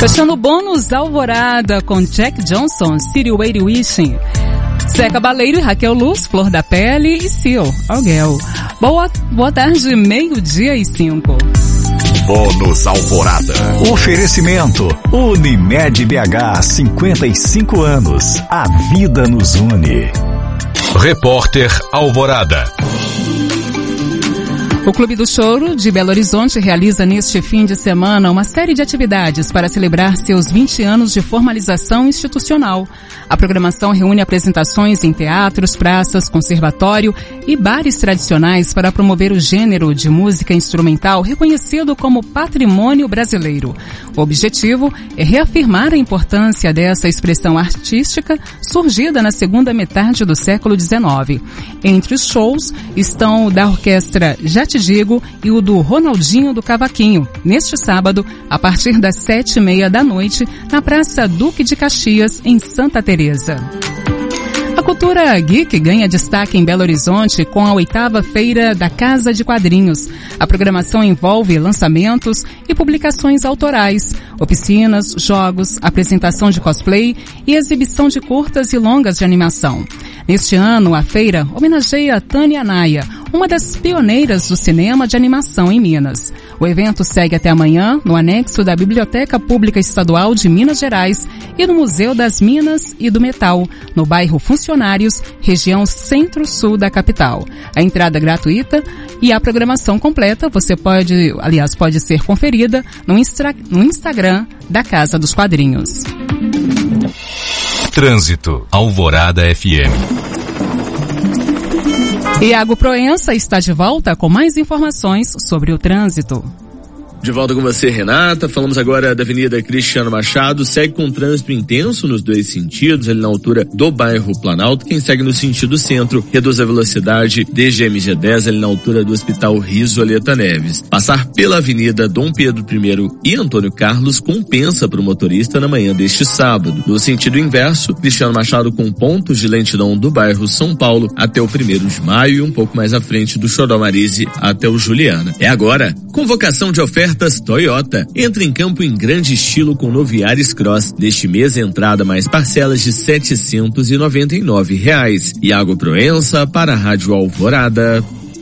Fechando o bônus Alvorada com Jack Johnson, City Wade Wishing. Zé Cabaleiro e Raquel Luz, Flor da Pele e Seal, Alguel. Boa tarde, 12:05. Bônus Alvorada. Oferecimento Unimed BH, 55 anos. A vida nos une. Repórter Alvorada. O Clube do Choro de Belo Horizonte realiza neste fim de semana uma série de atividades para celebrar seus 20 anos de formalização institucional. A programação reúne apresentações em teatros, praças, conservatório e bares tradicionais para promover o gênero de música instrumental reconhecido como patrimônio brasileiro. O objetivo é reafirmar a importância dessa expressão artística surgida na segunda metade do século XIX. Entre os shows estão o da Orquestra Já Te Digo e o do Ronaldinho do Cavaquinho, neste sábado, a partir das 7:30 da noite, na Praça Duque de Caxias, em Santa Teresa. A cultura geek ganha destaque em Belo Horizonte com a 8ª Feira da Casa de Quadrinhos. A programação envolve lançamentos e publicações autorais, oficinas, jogos, apresentação de cosplay e exibição de curtas e longas de animação. Neste ano, a feira homenageia Tânia Naia, uma das pioneiras do cinema de animação em Minas. O evento segue até amanhã no anexo da Biblioteca Pública Estadual de Minas Gerais e no Museu das Minas e do Metal, no bairro Funcionários, região centro-sul da capital. A entrada é gratuita e a programação completa pode ser conferida no Instagram da Casa dos Quadrinhos. Trânsito, Alvorada FM. Iago Proença está de volta com mais informações sobre o trânsito. De volta com você, Renata. Falamos agora da Avenida Cristiano Machado. Segue com trânsito intenso nos dois sentidos, ali na altura do bairro Planalto. Quem segue no sentido centro, reduz a velocidade desde a MG10, ali na altura do Hospital Risoleta Neves. Passar pela Avenida Dom Pedro I e Antônio Carlos compensa para o motorista na manhã deste sábado. No sentido inverso, Cristiano Machado com pontos de lentidão do bairro São Paulo até o 1º de maio e um pouco mais à frente do Xodó Marise até o Juliana. É agora, convocação de ofertas Toyota. Entra em campo em grande estilo com novo Yaris Cross. Neste mês, entrada mais parcelas de R$ 799. Iago Proença para a Rádio Alvorada.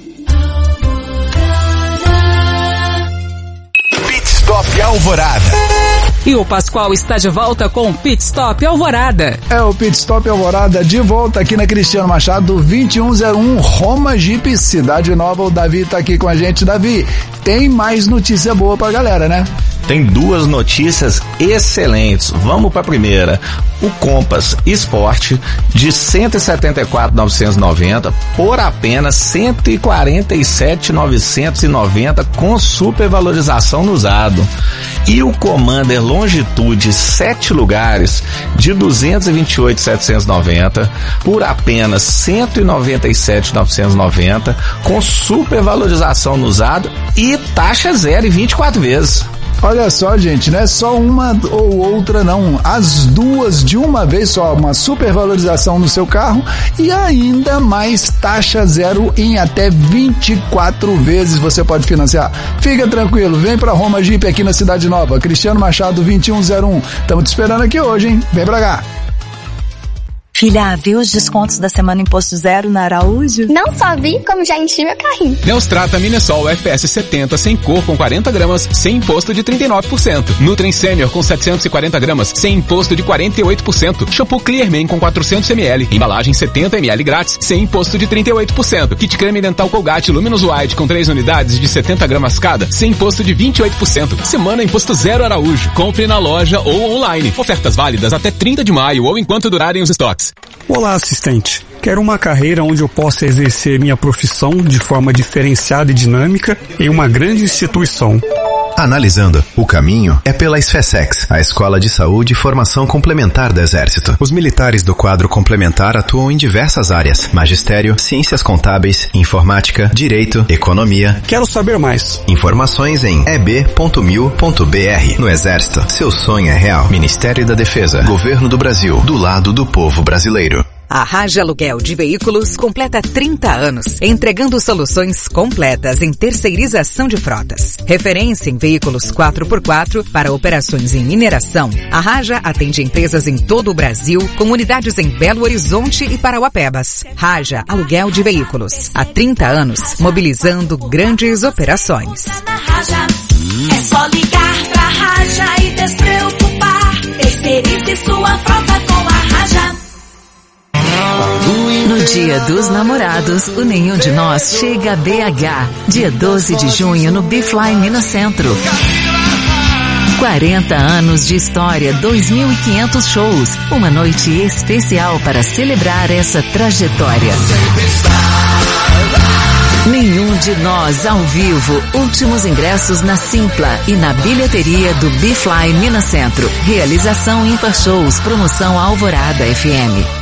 Pit Stop Alvorada. E o Pascoal está de volta com o Pit Stop Alvorada. É o Pit Stop Alvorada de volta aqui na Cristiano Machado, 2101 Roma Jeep, Cidade Nova. O Davi tá aqui com a gente. Davi, tem mais notícia boa pra galera, né? Tem duas notícias excelentes. Vamos para a primeira. O Compass Sport de 174.990 por apenas 147.990 com supervalorização no usado. E o Commander Longitude 7 lugares de 228.790 por apenas 197.990 com supervalorização no usado e taxa zero em 24 vezes. Olha só, gente, não é só uma ou outra não, as duas de uma vez só, uma supervalorização no seu carro e ainda mais taxa zero em até 24 vezes você pode financiar. Fica tranquilo, vem pra Roma Jeep aqui na Cidade Nova, Cristiano Machado 2101, estamos te esperando aqui hoje, hein? Vem pra cá. Filha, viu os descontos da semana Imposto Zero na Araújo? Não só vi, como já enchi meu carrinho. Neostrata Minesol FPS 70 sem cor com 40 gramas, sem imposto de 39%. Nutren Senior com 740 gramas, sem imposto de 48%. Shampoo Clearman com 400 ml, embalagem 70 ml grátis, sem imposto de 38%. Kit creme dental Colgate Luminous White com 3 unidades de 70 gramas cada, sem imposto de 28%. Semana Imposto Zero Araújo. Compre na loja ou online. Ofertas válidas até 30 de maio ou enquanto durarem os estoques. Olá, assistente. Quero uma carreira onde eu possa exercer minha profissão de forma diferenciada e dinâmica em uma grande instituição. Analisando, o caminho é pela SFSEX, a Escola de Saúde e Formação Complementar do Exército. Os militares do quadro complementar atuam em diversas áreas: magistério, ciências contábeis, informática, direito, economia. Quero saber mais. Informações em eb.mil.br. No Exército, seu sonho é real. Ministério da Defesa, Governo do Brasil, do lado do povo brasileiro. A Raja Aluguel de Veículos completa 30 anos, entregando soluções completas em terceirização de frotas. Referência em veículos 4x4 para operações em mineração, a Raja atende empresas em todo o Brasil, com unidades em Belo Horizonte e Parauapebas. Raja Aluguel de Veículos. Há 30 anos, mobilizando grandes operações. É só ligar pra Raja e despreocupar. Terceirize sua frota com a Raja. No Dia dos Namorados, o Nenhum de Nós chega a BH. Dia 12 de junho no Bifly Minas Centro. 40 anos de história, 2.500 shows. Uma noite especial para celebrar essa trajetória. Nenhum de Nós ao vivo. Últimos ingressos na Simpla e na bilheteria do Bifly Minas Centro. Realização Ímpar Shows. Promoção Alvorada FM.